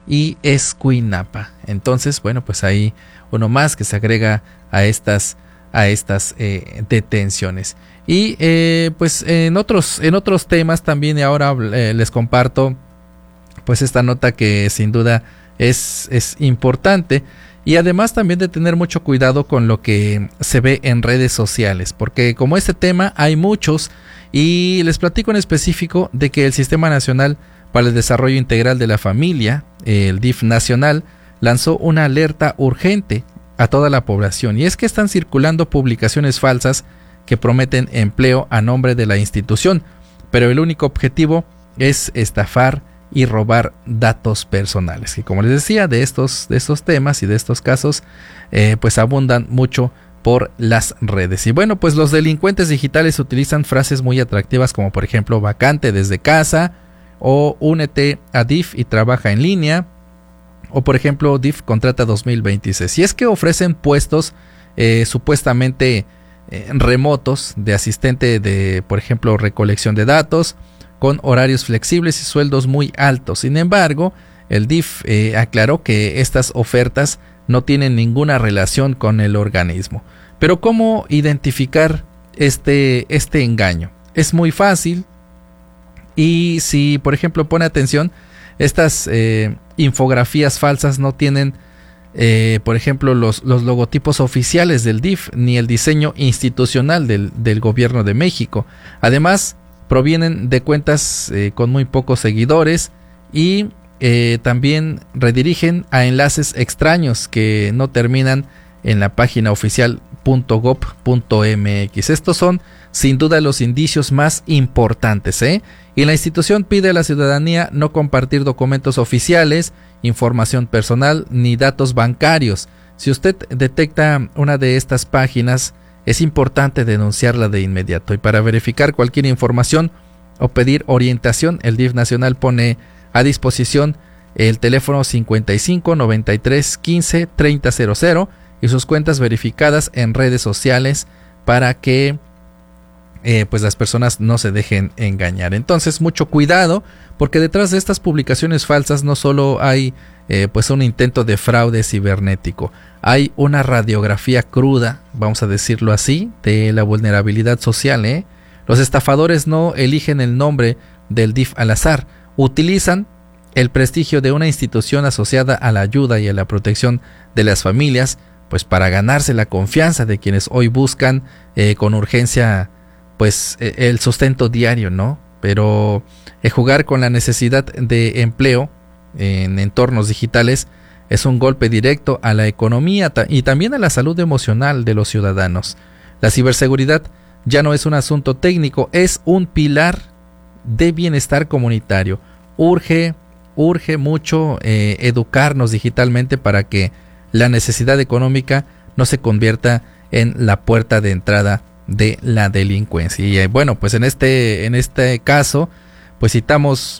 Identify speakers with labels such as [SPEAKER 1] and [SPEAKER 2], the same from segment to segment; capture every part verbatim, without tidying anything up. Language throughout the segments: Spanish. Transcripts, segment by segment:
[SPEAKER 1] y Escuinapa. Entonces, bueno, pues ahí uno más que se agrega a estas a estas eh, detenciones. Y eh, pues en otros en otros temas también, y ahora eh, les comparto pues esta nota que sin duda es es importante, y además también de tener mucho cuidado con lo que se ve en redes sociales, porque como este tema hay muchos, y les platico en específico de que el Sistema Nacional para el Desarrollo Integral de la Familia, el D I F nacional, lanzó una alerta urgente a toda la población, y es que están circulando publicaciones falsas que prometen empleo a nombre de la institución, pero el único objetivo es estafar y robar datos personales, que como les decía, de estos, de estos temas y de estos casos eh, pues abundan mucho por las redes. Y bueno, pues los delincuentes digitales utilizan frases muy atractivas como por ejemplo vacante desde casa, o únete a D I F y trabaja en línea, o por ejemplo D I F contrata dos mil veintiséis. Y es que ofrecen puestos eh, supuestamente eh, remotos de asistente de, por ejemplo, recolección de datos, con horarios flexibles y sueldos muy altos. Sin embargo, el D I F eh, aclaró que estas ofertas no tienen ninguna relación con el organismo. Pero ¿cómo identificar este, este engaño? Es muy fácil, y si por ejemplo pone atención, estas eh, infografías falsas no tienen eh, por ejemplo los, los logotipos oficiales del D I F ni el diseño institucional del, del gobierno de México. Además, provienen de cuentas eh, con muy pocos seguidores, y eh, también redirigen a enlaces extraños que no terminan en la página oficial punto gob punto mx. Estos son sin duda los indicios más importantes, ¿eh? Y la institución pide a la ciudadanía no compartir documentos oficiales, información personal ni datos bancarios. Si usted detecta una de estas páginas, es importante denunciarla de inmediato. Y para verificar cualquier información o pedir orientación, el D I F nacional pone a disposición el teléfono cincuenta y cinco noventa y tres quince treinta cero cero y sus cuentas verificadas en redes sociales para que eh, pues las personas no se dejen engañar. Entonces, mucho cuidado, porque detrás de estas publicaciones falsas no solo hay eh, pues un intento de fraude cibernético, hay una radiografía cruda, vamos a decirlo así, de la vulnerabilidad social, ¿eh? Los estafadores no eligen el nombre del D I F al azar, utilizan el prestigio de una institución asociada a la ayuda y a la protección de las familias, pues para ganarse la confianza de quienes hoy buscan eh, con urgencia pues eh, el sustento diario, ¿no? Pero eh, jugar con la necesidad de empleo en entornos digitales es un golpe directo a la economía y también a la salud emocional de los ciudadanos. La ciberseguridad ya no es un asunto técnico, es un pilar de bienestar comunitario. Urge, urge mucho eh, educarnos digitalmente para que la necesidad económica no se convierta en la puerta de entrada de la delincuencia. Y eh, bueno, pues en este, en este caso, pues citamos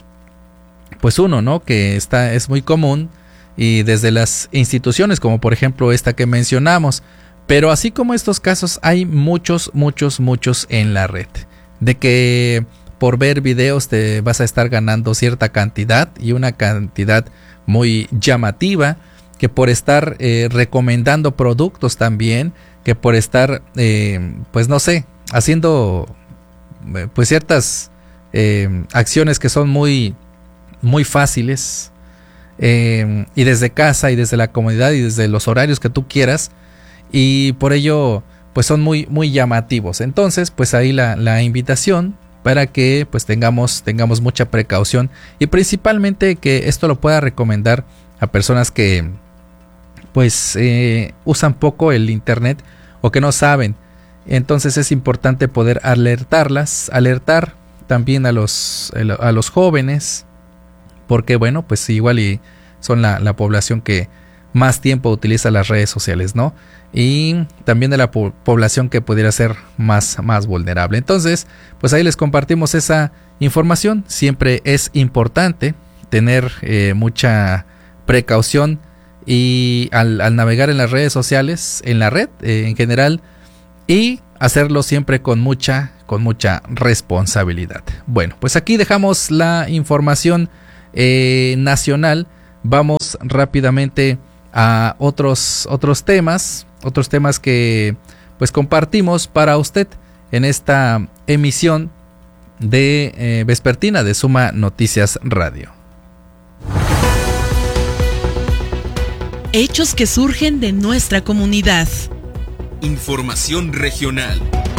[SPEAKER 1] pues uno, ¿no? Que está, es muy común, y desde las instituciones, como por ejemplo esta que mencionamos. Pero así como estos casos, hay muchos, muchos, muchos en la red. De que por ver videos te vas a estar ganando cierta cantidad, y una cantidad muy llamativa, que por estar eh, recomendando productos también, que por estar, eh, pues no sé, haciendo eh, pues ciertas eh, acciones que son muy, muy fáciles, eh, y desde casa y desde la comodidad y desde los horarios que tú quieras, y por ello pues son muy, muy llamativos. Entonces pues ahí la, la invitación para que pues tengamos, tengamos mucha precaución, y principalmente que esto lo pueda recomendar a personas que pues eh, usan poco el internet o que no saben. Entonces es importante poder alertarlas, alertar también a los, a los jóvenes, porque bueno, pues igual y son la, la población que más tiempo utiliza las redes sociales, ¿no? Y también de la po- población que pudiera ser más, más vulnerable. Entonces, pues ahí les compartimos esa información. Siempre es importante tener eh, mucha precaución, y al, al navegar en las redes sociales, en la red eh, en general, y hacerlo siempre con mucha, con mucha responsabilidad. Bueno, pues aquí dejamos la información eh, nacional vamos rápidamente a otros, otros temas, otros temas que pues compartimos para usted en esta emisión de eh, vespertina de Suma Noticias Radio.
[SPEAKER 2] Hechos que surgen de nuestra comunidad.
[SPEAKER 3] Información regional.